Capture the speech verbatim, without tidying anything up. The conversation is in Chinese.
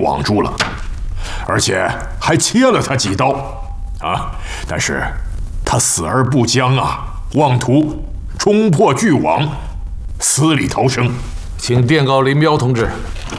网住了，而且还切了他几刀，啊！但是他死而不僵啊，妄图冲破巨网，死里逃生。 请电告林彪同志，